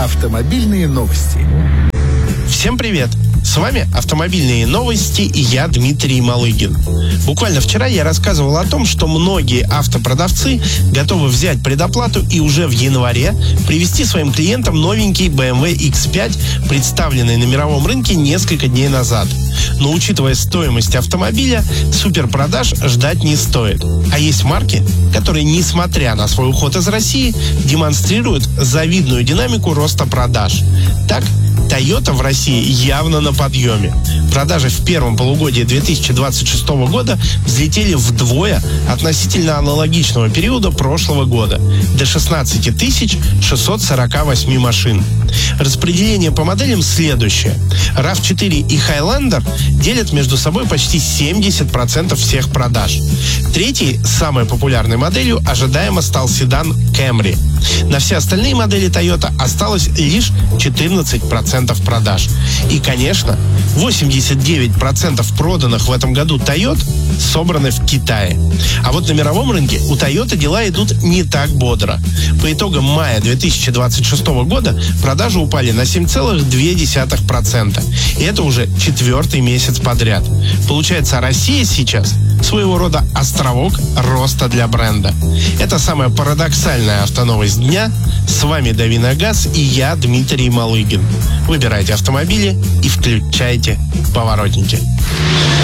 Автомобильные новости. Всем привет! С вами «Автомобильные новости» и я, Дмитрий Малыгин. Буквально вчера я рассказывал о том, что многие автопродавцы готовы взять предоплату и уже в январе привезти своим клиентам новенький BMW X5, представленный на мировом рынке несколько дней назад. Но учитывая стоимость автомобиля, суперпродаж ждать не стоит. А есть марки, которые, несмотря на свой уход из России, демонстрируют завидную динамику роста продаж. Так, Toyota в России явно на подъеме. Продажи в первом полугодии 2026 года взлетели вдвое относительно аналогичного периода прошлого года до 16 648 машин. Распределение по моделям следующее. RAV4 и Highlander делят между собой почти 70% всех продаж. Третьей, самой популярной моделью, ожидаемо стал седан Camry. На все остальные модели Toyota осталось лишь 14% продаж. И, конечно, 89% проданных в этом году Toyota собраны в Китае. А вот на мировом рынке у Toyota дела идут не так бодро. По итогам мая 2026 года продажи упали на 7,2%. И это уже 4-й месяц подряд. Получается, Россия сейчас своего рода островок роста для бренда. Это самая парадоксальная автоновость дня. С вами Давиногаз и я, Дмитрий Малыгин. Выбирайте автомобили и включайте поворотники.